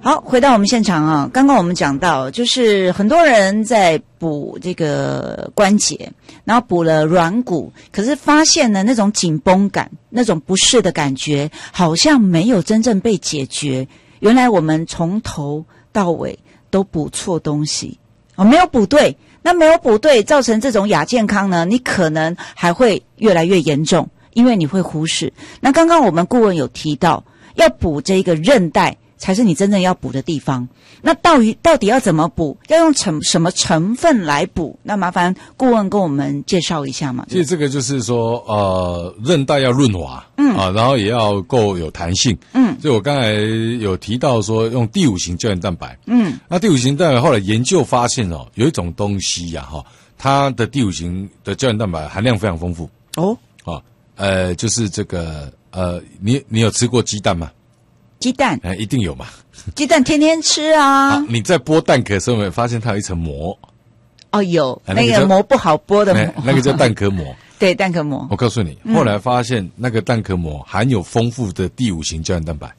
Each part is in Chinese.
好，回到我们现场啊，刚刚我们讲到，就是很多人在补这个关节，然后补了软骨，可是发现呢，那种紧绷感、那种不适的感觉，好像没有真正被解决。原来我们从头到尾都补错东西，没有补对。那没有补对，造成这种亚健康呢，你可能还会越来越严重，因为你会忽视。那刚刚我们顾问有提到，要补这个韧带才是你真正要补的地方。那到底要怎么补？要用什么成分来补？那麻烦顾问跟我们介绍一下嘛。 其实这个就是说，韧带要润滑，然后也要够有弹性，所以我刚才有提到说用第5型胶原蛋白，那第5型蛋白后来研究发现哦，有一种东西呀，它的第5型的胶原蛋白含量非常丰富就是这个你有吃过鸡蛋吗？ 鸡蛋一定有嘛。 鸡蛋天天吃啊。 你在剥蛋壳的时候有没有发现它有一层膜？ 有那个膜不好剥的膜， 那个叫蛋壳膜。 对，蛋壳膜。 我告诉你，后来发现那个蛋壳膜含有丰富的第5型胶原蛋白。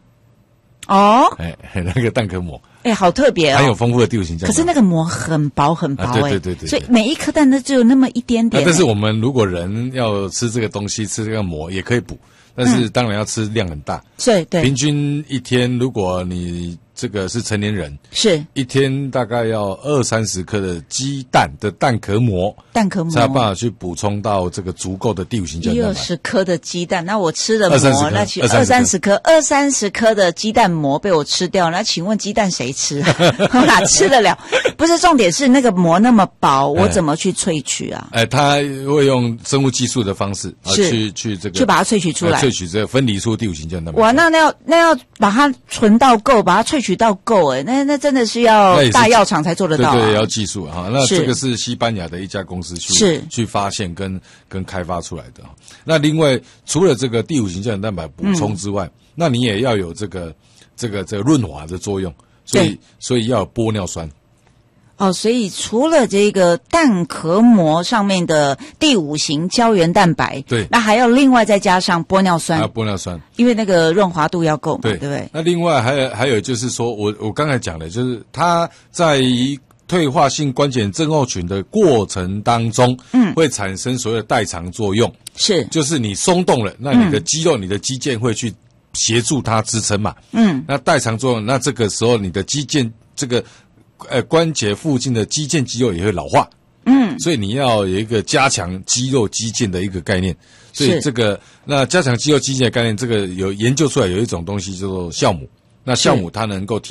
那个蛋壳膜好特别含有丰富的第5型胶原蛋白。 可是那个膜很薄很薄对， 所以每一颗蛋都只有那么一点点。 但是我们如果人要吃这个东西，吃这个膜也可以补，但是当然要吃量很大。 对， 平均一天，如果你这个是成年人， 是一天大概要20-30颗的鸡蛋的蛋壳膜，才有办法去补充到这个足够的第5型胶原蛋白。 60颗的鸡蛋，那我吃的膜，那去20-30颗的鸡蛋膜被我吃掉，那请问鸡蛋谁吃？哪吃得了？不是，重点是那个膜那么薄，我怎么去萃取啊？ 它会用生物技术的方式去这个去把它萃取出来， 萃取这个分离出第5型胶原蛋白。 哇，那要把它存到够，把它萃取到够，那真的是要大药厂才做得到。 对，要技术哈。那这个是西班牙的一家公司去发现跟开发出来的。那另外除了这个第5型胶原蛋白补充之外，那你也要有这个润滑的作用，所以要有玻尿酸。 所以除了这个蛋壳膜上面的第5型胶原蛋白， 对， 那还要另外再加上玻尿酸， 玻尿酸， 因为那个润滑度要够嘛，对不对？ 那另外还有就是说，我刚才讲的，就是它在退化性关节症候群的过程当中，会产生所谓的代偿作用，就是你松动了，那你的肌肉、你的肌腱会去协助它支撑嘛，那代偿作用，那这个时候你的肌腱这个关节附近的肌腱肌肉也会老化，所以你要有一个加强肌肉肌腱的一个概念，所以那加强肌肉肌腱的概念，这个有研究出来有一种东西叫做酵母，那酵母它能够